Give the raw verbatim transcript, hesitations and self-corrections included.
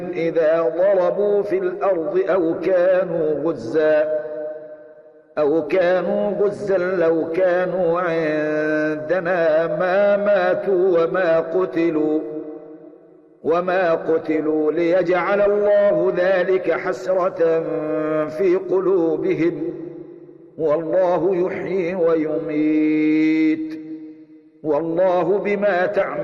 إذا ضربوا في الأرض أو كانوا غزا أو كانوا غزا لو كانوا عندنا ما ماتوا وما قتلوا وما قتلوا ليجعل الله ذلك حسرة في قلوبهم والله يحيي ويميت والله بما تعملون